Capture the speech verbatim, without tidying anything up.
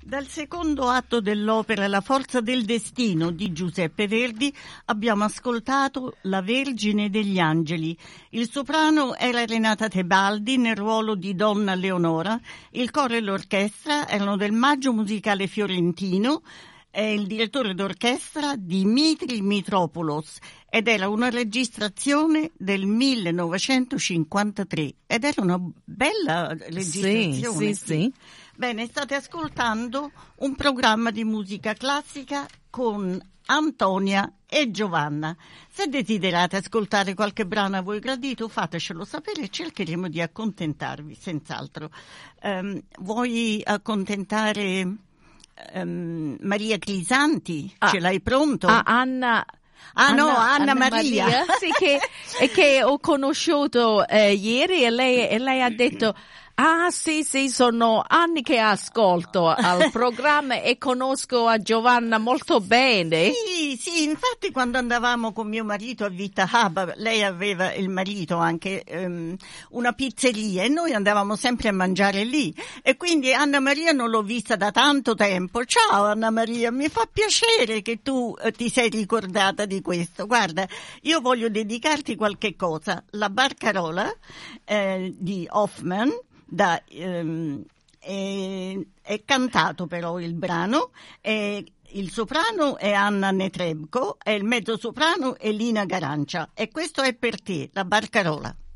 Dal secondo atto dell'opera La forza del destino di Giuseppe Verdi abbiamo ascoltato La Vergine degli Angeli. Il soprano era Renata Tebaldi nel ruolo di Donna Leonora, il coro e l'orchestra erano del Maggio Musicale Fiorentino e il direttore d'orchestra Dimitri Mitropoulos ed era una registrazione del millenovecentocinquantatré ed era una bella registrazione. Sì, sì, sì. Bene, state ascoltando un programma di musica classica con Antonia e Giovanna. Se desiderate ascoltare qualche brano a voi gradito, fatecelo sapere e cercheremo di accontentarvi, senz'altro. Um, vuoi accontentare um, Maria Crisanti? Ah, Ce l'hai pronto? Ah, Anna... Ah Anna, no, Anna, Anna Maria, Maria sì, che, e che ho conosciuto eh, ieri e lei, e lei ha detto ah sì sì sono anni che ascolto al programma e conosco a Giovanna molto bene. Sì, sì, infatti quando andavamo con mio marito a Vita Hub, lei aveva il marito anche um, una pizzeria e noi andavamo sempre a mangiare lì e quindi Anna Maria non l'ho vista da tanto tempo. Ciao Anna Maria, mi fa piacere che tu eh, ti sei ricordata di questo. Guarda, io voglio dedicarti qualche cosa, la Barcarola eh, di Hoffman. Da, ehm, è, è cantato però il brano, è, il soprano è Anna Netrebko e il mezzosoprano è Lina Garancia e questo è per te, la Barcarola.